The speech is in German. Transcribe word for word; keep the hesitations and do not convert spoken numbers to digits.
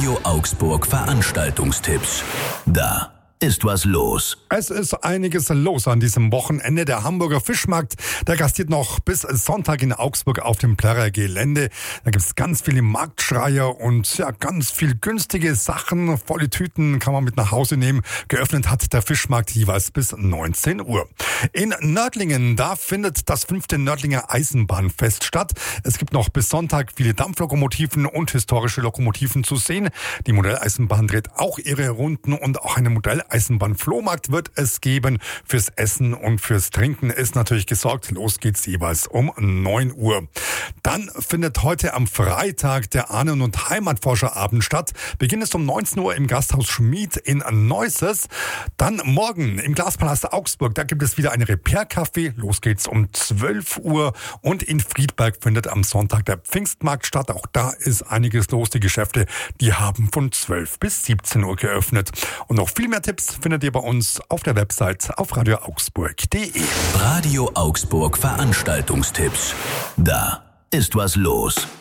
Radio Augsburg Veranstaltungstipps. Da ist was los. Es ist einiges los an diesem Wochenende. Der Hamburger Fischmarkt, der gastiert noch bis Sonntag in Augsburg auf dem Plärrer Gelände. Da gibt es ganz viele Marktschreier und ja, ganz viel günstige Sachen. Volle Tüten kann man mit nach Hause nehmen. Geöffnet hat der Fischmarkt jeweils bis neunzehn Uhr. In Nördlingen, da findet das fünfte Nördlinger Eisenbahnfest statt. Es gibt noch bis Sonntag viele Dampflokomotiven und historische Lokomotiven zu sehen. Die Modelleisenbahn dreht auch ihre Runden und auch eine Modell Eisenbahnflohmarkt wird es geben. Fürs Essen und fürs Trinken ist natürlich gesorgt. Los geht's jeweils um neun Uhr. Dann findet heute am Freitag der Ahnen- und Heimatforscherabend statt. Beginn ist um neunzehn Uhr im Gasthaus Schmied in Neusses. Dann morgen im Glaspalast Augsburg, da gibt es wieder ein Repair-Café. Los geht's um zwölf Uhr. Und in Friedberg findet am Sonntag der Pfingstmarkt statt. Auch da ist einiges los. Die Geschäfte, die haben von zwölf bis siebzehn Uhr geöffnet. Und noch viel mehr Tipps findet ihr bei uns auf der Website auf radio augsburg punkt de. Radio Augsburg Veranstaltungstipps. Da ist was los.